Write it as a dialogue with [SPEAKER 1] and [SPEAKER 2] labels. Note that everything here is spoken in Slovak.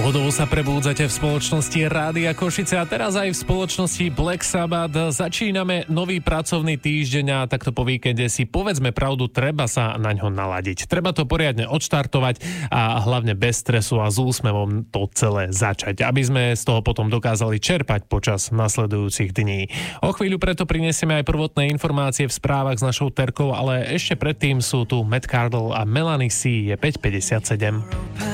[SPEAKER 1] Pohodovo sa prebúdzate v spoločnosti Rádia Košice a teraz aj v spoločnosti Black Sabbath. Začíname nový pracovný týždeň a takto po víkende si povedzme pravdu, treba sa na ňo naladiť. Treba to poriadne odštartovať a hlavne bez stresu a s úsmevom to celé začať, aby sme z toho potom dokázali čerpať počas nasledujúcich dní. O chvíľu preto prinesieme aj prvotné informácie v správach s našou Terkou, ale ešte predtým sú tu Matt Cardle a Melanie C. je 5:57.